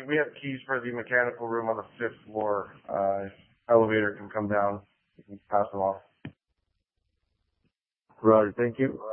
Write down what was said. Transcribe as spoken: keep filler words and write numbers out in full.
we, we have keys for the mechanical room on the fifth floor. Uh, elevator can come down. You can pass them off. Roger, thank you.